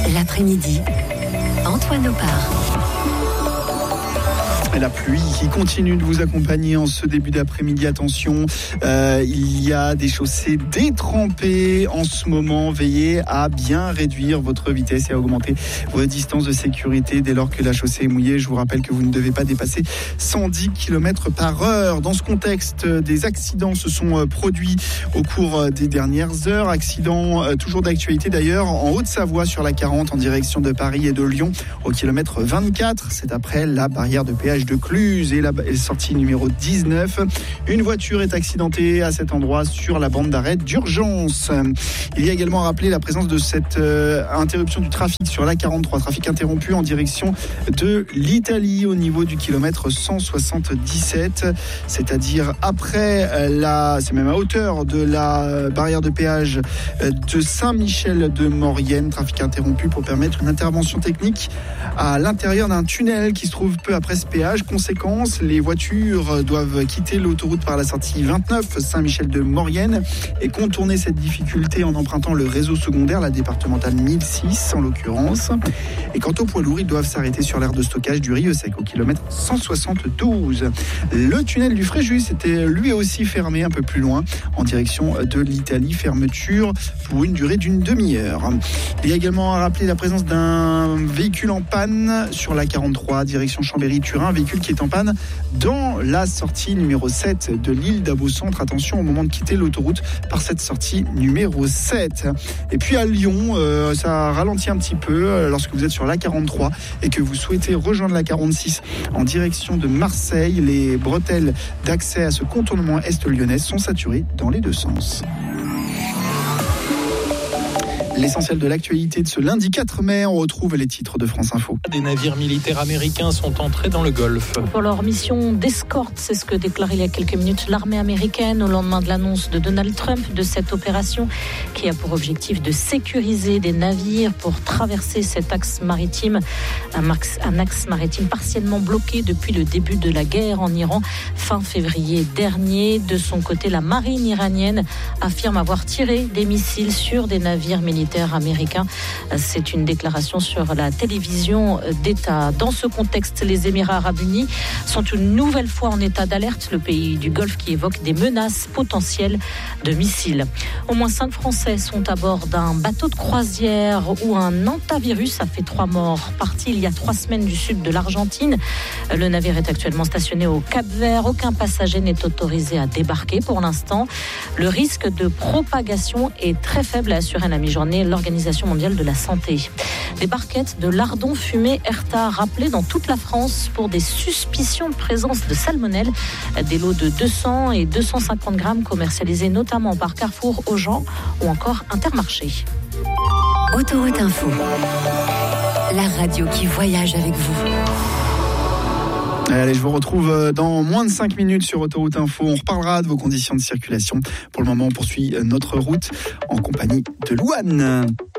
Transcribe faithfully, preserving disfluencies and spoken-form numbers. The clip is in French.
L'après-midi, Antoine Opar. Et la pluie qui continue de vous accompagner en ce début d'après-midi. Attention, euh, il y a des chaussées détrempées en ce moment. Veillez à bien réduire votre vitesse et à augmenter vos distances de sécurité dès lors que la chaussée est mouillée. Je vous rappelle que vous ne devez pas dépasser cent dix kilomètres par heure. Dans ce contexte, des accidents se sont produits au cours des dernières heures. Accidents euh, toujours d'actualité d'ailleurs en Haute-Savoie sur la quarante en direction de Paris et de Lyon au kilomètre vingt-quatre. C'est après la barrière de péage de Cluse et la sortie numéro dix-neuf. Une voiture est accidentée à cet endroit sur la bande d'arrêt d'urgence. Il y a également à rappeler la présence de cette euh, interruption du trafic sur l'A quarante-trois, trafic interrompu en direction de l'Italie au niveau du kilomètre cent soixante-dix-sept, c'est-à-dire après la, c'est même à hauteur de la barrière de péage de Saint-Michel-de-Maurienne, trafic interrompu pour permettre une intervention technique à l'intérieur d'un tunnel qui se trouve peu après ce péage. Conséquence, les voitures doivent quitter l'autoroute par la sortie vingt-neuf Saint-Michel-de-Maurienne et contourner cette difficulté en empruntant le réseau secondaire, la départementale mille six en l'occurrence. Et quant aux poids lourds, ils doivent s'arrêter sur l'aire de stockage du Rieux-Sec au kilomètre cent soixante-douze. Le tunnel du Fréjus était lui aussi fermé un peu plus loin en direction de l'Italie, fermeture pour une durée d'une demi-heure. Il y a également à rappeler la présence d'un véhicule en panne sur l'A quarante-trois direction Chambéry-Turin, véhicule qui est en panne dans la sortie numéro sept de l'île d'Abo-Centre. Attention au moment de quitter l'autoroute par cette sortie numéro sept. Et puis à Lyon, euh, ça ralentit un petit peu euh, lorsque vous êtes sur l'A quarante-trois et que vous souhaitez rejoindre l'A quarante-six en direction de Marseille. Les bretelles d'accès à ce contournement est-lyonnais sont saturées dans les deux sens. L'essentiel de l'actualité de ce lundi quatre mai, on retrouve les titres de France Info. Des navires militaires américains sont entrés dans le Golfe. Pour leur mission d'escorte, c'est ce que déclarait il y a quelques minutes l'armée américaine au lendemain de l'annonce de Donald Trump de cette opération qui a pour objectif de sécuriser des navires pour traverser cet axe maritime, un axe, un axe maritime partiellement bloqué depuis le début de la guerre en Iran fin février dernier. De son côté, la marine iranienne affirme avoir tiré des missiles sur des navires militaires américain. C'est une déclaration sur la télévision d'État. Dans ce contexte, les Émirats arabes unis sont une nouvelle fois en état d'alerte. Le pays du Golfe qui évoque des menaces potentielles de missiles. Au moins cinq Français sont à bord d'un bateau de croisière où un hantavirus a fait trois morts. Parti il y a trois semaines du sud de l'Argentine. Le navire est actuellement stationné au Cap-Vert. Aucun passager n'est autorisé à débarquer pour l'instant. Le risque de propagation est très faible, a assuré à la mi-journée l'Organisation mondiale de la santé. Des barquettes de lardons fumés Erta rappelées dans toute la France pour des suspicions de présence de salmonelle. Des lots de deux cents et deux cent cinquante grammes commercialisés notamment par Carrefour, Auchan ou encore Intermarché. Autoroute Info, la radio qui voyage avec vous. Allez, je vous retrouve dans moins de cinq minutes sur Autoroute Info. On reparlera de vos conditions de circulation. Pour le moment, on poursuit notre route en compagnie de Louane.